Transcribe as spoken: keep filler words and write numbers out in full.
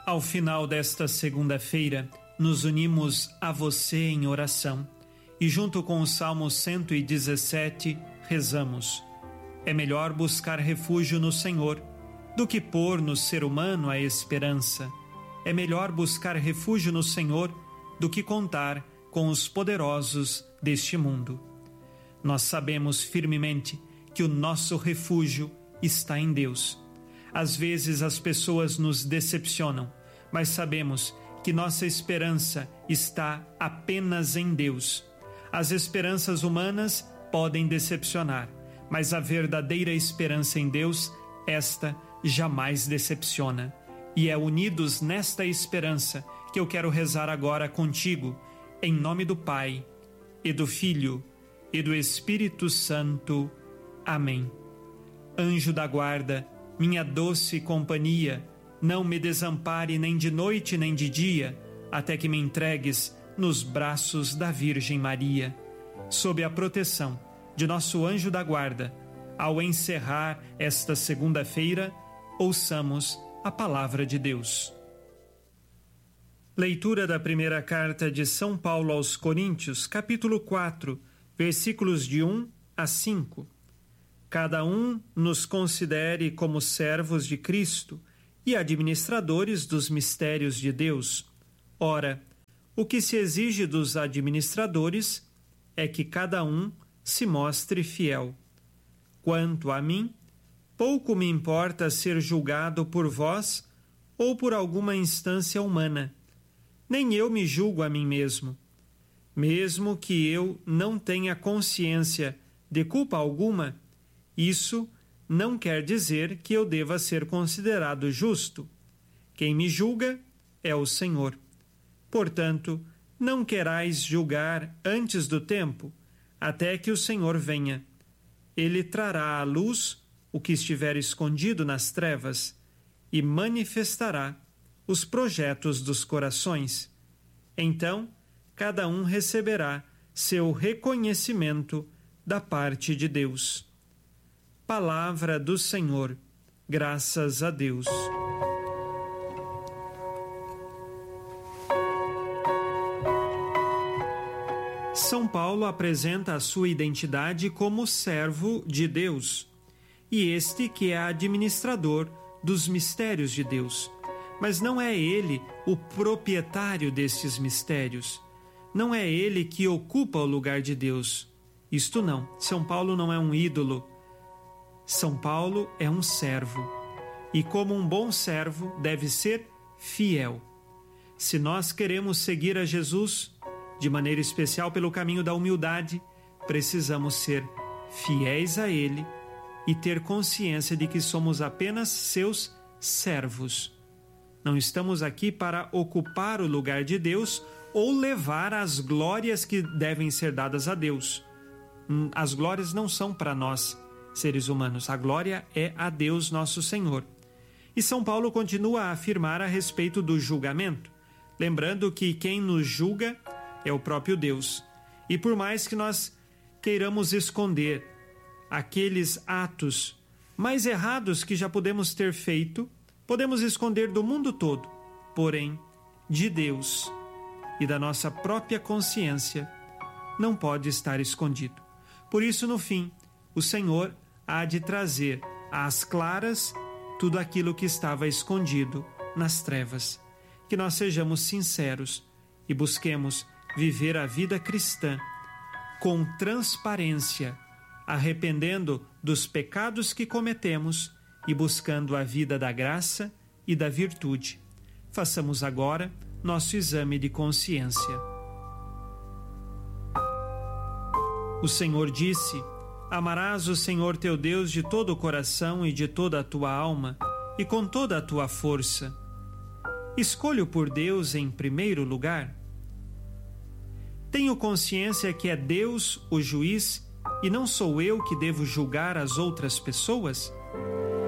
Ao final desta segunda-feira, nos unimos a você em oração e junto com o Salmo cento e dezessete, rezamos: é melhor buscar refúgio no Senhor do que pôr no ser humano a esperança. É melhor buscar refúgio no Senhor do que contar com os poderosos deste mundo. Nós sabemos firmemente que o nosso refúgio está em Deus. Às vezes as pessoas nos decepcionam, mas sabemos que nossa esperança está apenas em Deus. As esperanças humanas podem decepcionar, mas a verdadeira esperança em Deus, esta jamais decepciona. E é unidos nesta esperança que eu quero rezar agora contigo, em nome do Pai, e do Filho, e do Espírito Santo. Amém. Anjo da guarda, minha doce companhia, não me desampare nem de noite nem de dia, até que me entregues nos braços da Virgem Maria. Sob a proteção de nosso anjo da guarda, ao encerrar esta segunda-feira, ouçamos a palavra de Deus. Leitura da primeira carta de São Paulo aos Coríntios, capítulo quatro, versículos de um a cinco. Cada um nos considere como servos de Cristo e administradores dos mistérios de Deus. Ora, o que se exige dos administradores é que cada um se mostre fiel. Quanto a mim, pouco me importa ser julgado por vós ou por alguma instância humana. Nem eu me julgo a mim mesmo. Mesmo que eu não tenha consciência de culpa alguma, isso não quer dizer que eu deva ser considerado justo. Quem me julga é o Senhor. Portanto, não querais julgar antes do tempo, até que o Senhor venha. Ele trará à luz o que estiver escondido nas trevas e manifestará os projetos dos corações. Então, cada um receberá seu reconhecimento da parte de Deus. Palavra do Senhor. Graças a Deus. São Paulo apresenta a sua identidade como servo de Deus, e este que é administrador dos mistérios de Deus. Mas não é ele o proprietário destes mistérios. Não é ele que ocupa o lugar de Deus. Isto não. São Paulo não é um ídolo. São Paulo é um servo. E como um bom servo, deve ser fiel. Se nós queremos seguir a Jesus, de maneira especial pelo caminho da humildade, precisamos ser fiéis a Ele e ter consciência de que somos apenas seus servos. Não estamos aqui para ocupar o lugar de Deus ou levar as glórias que devem ser dadas a Deus. As glórias não são para nós, seres humanos. A glória é a Deus nosso Senhor. E São Paulo continua a afirmar a respeito do julgamento, lembrando que quem nos julga é o próprio Deus. E por mais que nós queiramos esconder aqueles atos mais errados que já podemos ter feito, podemos esconder do mundo todo, porém, de Deus e da nossa própria consciência, não pode estar escondido. Por isso, no fim, o Senhor há de trazer às claras tudo aquilo que estava escondido nas trevas. Que nós sejamos sinceros e busquemos viver a vida cristã com transparência, arrependendo dos pecados que cometemos e buscando a vida da graça e da virtude. Façamos agora nosso exame de consciência. O Senhor disse: amarás o Senhor teu Deus de todo o coração e de toda a tua alma e com toda a tua força. Escolho por Deus em primeiro lugar? Tenho consciência que é Deus o juiz e não sou eu que devo julgar as outras pessoas?